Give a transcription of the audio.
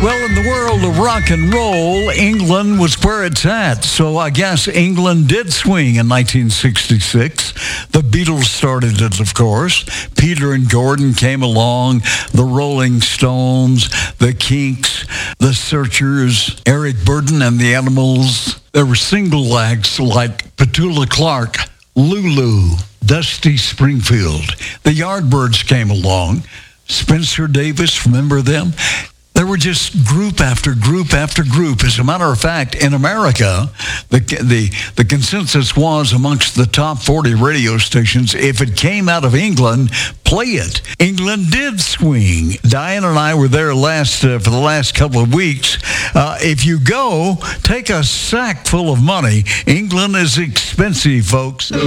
Well, in the world of rock and roll, England was where it's at. So I guess England did swing in 1966. The Beatles started it, of course. Peter and Gordon came along. The Rolling Stones, the Kinks, the Searchers, Eric Burdon and the Animals. There were single acts like Petula Clark, Lulu, Dusty Springfield. The Yardbirds came along. Spencer Davis, remember them? There were just group after group after group. As a matter of fact, in America, the consensus was amongst the top 40 radio stations, if it came out of England, play it. England did swing. Diane and I were there for the last couple of weeks. If you go, take a sack full of money. England is expensive, folks.